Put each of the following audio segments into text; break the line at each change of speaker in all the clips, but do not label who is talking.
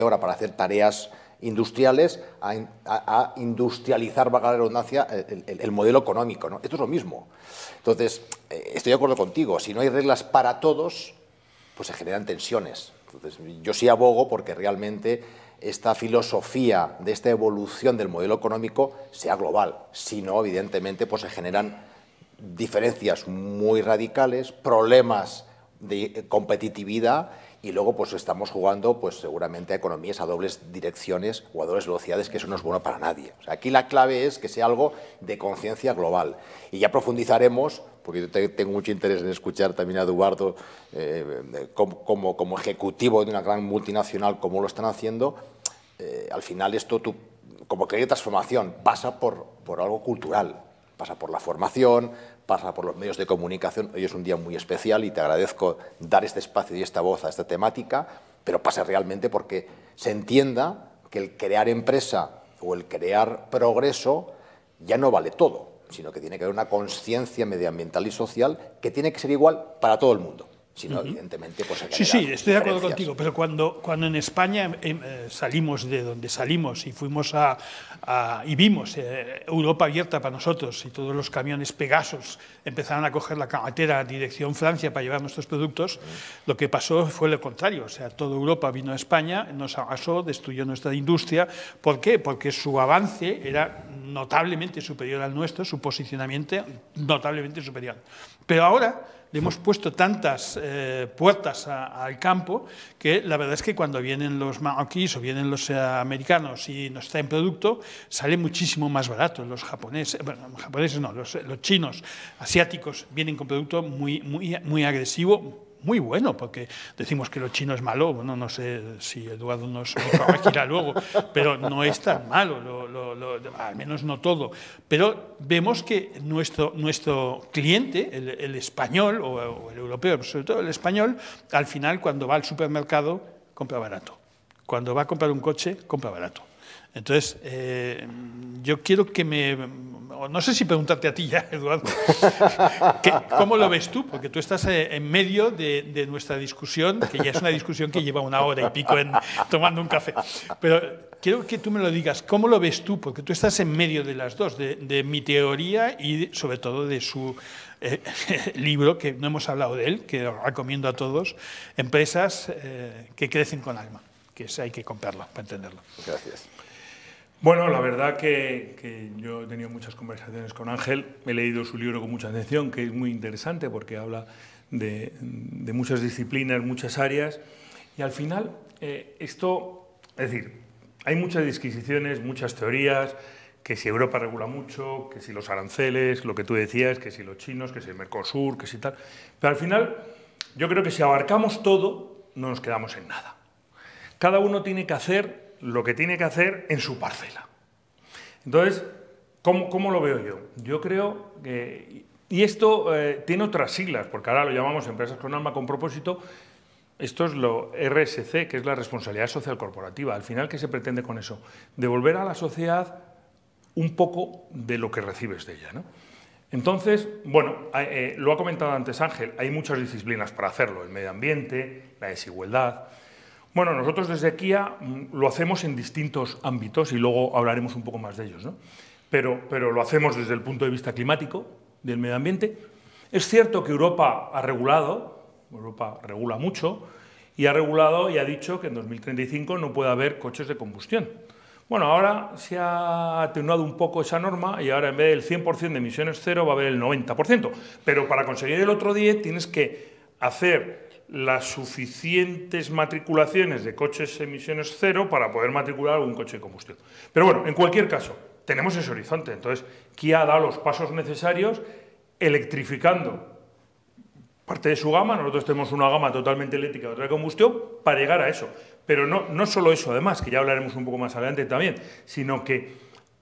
obra para hacer tareas industriales a industrializar, valga la redundancia, el modelo económico, ¿no? Esto es lo mismo. Entonces, estoy de acuerdo contigo, si no hay reglas para todos, pues se generan tensiones. Entonces, yo sí abogo porque realmente esta filosofía de esta evolución del modelo económico sea global. Si no, evidentemente, pues se generan diferencias muy radicales, problemas de competitividad y luego pues estamos jugando pues seguramente a economías a dobles direcciones o a dobles velocidades, que eso no es bueno para nadie. O sea, aquí la clave es que sea algo de conciencia global y ya profundizaremos, porque yo tengo mucho interés en escuchar también a Eduardo como ejecutivo de una gran multinacional, cómo lo están haciendo. Al final esto, como que hay transformación, pasa por algo cultural, pasa por la formación, pasa por los medios de comunicación. Hoy es un día muy especial y te agradezco dar este espacio y esta voz a esta temática, pero pasa realmente porque se entienda que el crear empresa o el crear progreso ya no vale todo, sino que tiene que haber una conciencia medioambiental y social que tiene que ser igual para todo el mundo. Si no, evidentemente, pues se
Sí, estoy de acuerdo contigo, pero cuando en España salimos de donde salimos y fuimos y vimos Europa abierta para nosotros y todos los camiones Pegasus empezaron a coger la carretera dirección Francia para llevar nuestros productos, lo que pasó fue lo contrario. O sea, toda Europa vino a España, nos arrasó, destruyó nuestra industria. ¿Por qué? Porque su avance era notablemente superior al nuestro, su posicionamiento notablemente superior. Pero ahora le hemos puesto tantas puertas al campo que la verdad es que cuando vienen los marroquíes o vienen los americanos y nos traen producto, sale muchísimo más barato. Los japoneses, bueno, los japoneses no, los chinos, asiáticos vienen con producto muy agresivo, muy bueno, porque decimos que lo chino es malo, bueno, no sé si Eduardo nos corregirá luego, pero no es tan malo, al menos no todo. Pero vemos que nuestro cliente, el español o el europeo, pero sobre todo el español, al final cuando va al supermercado compra barato. Cuando va a comprar un coche, compra barato. Entonces, yo quiero que no sé si preguntarte a ti ya, Eduardo, ¿cómo lo ves tú? Porque tú estás en medio de nuestra discusión, que ya es una discusión que lleva 1 hora y pico tomando un café. Pero quiero que tú me lo digas, ¿cómo lo ves tú? Porque tú estás en medio de las dos, de mi teoría y sobre todo de su libro, que no hemos hablado de él, que recomiendo a todos, Empresas que crecen con alma, que ese hay que comprarlo para entenderlo.
Gracias.
Bueno, la verdad que yo he tenido muchas conversaciones con Ángel, he leído su libro con mucha atención, que es muy interesante porque habla de muchas disciplinas, muchas áreas, y al final esto, es decir, hay muchas disquisiciones, muchas teorías, que si Europa regula mucho, que si los aranceles, lo que tú decías, que si los chinos, que si el Mercosur, que si tal, pero al final yo creo que si abarcamos todo, no nos quedamos en nada. Cada uno tiene que hacer lo que tiene que hacer en su parcela. Entonces, ¿cómo lo veo yo? Yo creo que... Y esto tiene otras siglas, porque ahora lo llamamos empresas con alma, con propósito. Esto es lo RSC, que es la responsabilidad social corporativa. Al final, ¿qué se pretende con eso? Devolver a la sociedad un poco de lo que recibes de ella, ¿no? Entonces, bueno, lo ha comentado antes Ángel, hay muchas disciplinas para hacerlo, el medio ambiente, la desigualdad. Bueno, nosotros desde Kia lo hacemos en distintos ámbitos y luego hablaremos un poco más de ellos, ¿no? Pero lo hacemos desde el punto de vista climático, del medio ambiente. Es cierto que Europa ha regulado, Europa regula mucho, y ha regulado y ha dicho que en 2035 no puede haber coches de combustión. Bueno, ahora se ha atenuado un poco esa norma y ahora en vez del 100% de emisiones cero va a haber el 90%. Pero para conseguir el otro 10 tienes que hacer las suficientes matriculaciones de coches emisiones cero para poder matricular algún coche de combustión. Pero bueno, en cualquier caso, tenemos ese horizonte. Entonces, Kia ha dado los pasos necesarios electrificando parte de su gama. Nosotros tenemos una gama totalmente eléctrica y otra de combustión para llegar a eso. Pero no solo eso, además, que ya hablaremos un poco más adelante también, sino que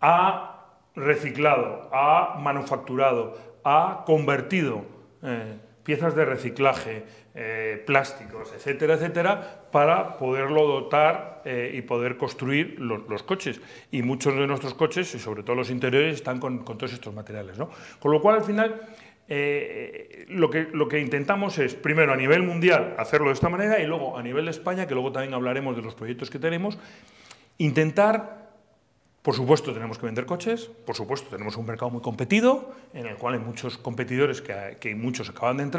ha reciclado, ha manufacturado, ha convertido piezas de reciclaje, plásticos, etcétera, etcétera, para poderlo dotar y poder construir los coches. Y muchos de nuestros coches, y sobre todo los interiores, están con todos estos materiales, ¿no? Con lo cual, al final, lo que intentamos es, primero, a nivel mundial, hacerlo de esta manera, y luego, a nivel de España, que luego también hablaremos de los proyectos que tenemos, intentar, por supuesto, tenemos que vender coches, por supuesto, tenemos un mercado muy competido, en el cual hay muchos competidores que muchos acaban de entrar.